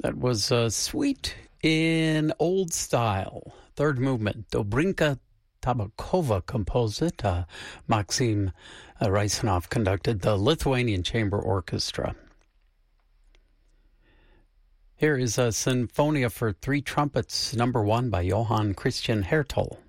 That was Suite in Old Style. Third movement. Dobrinka Tabakova composed it. Maxim Raisanov conducted the Lithuanian Chamber Orchestra. Here is a Sinfonia for Three Trumpets, number 1 by Johann Christian Hertel.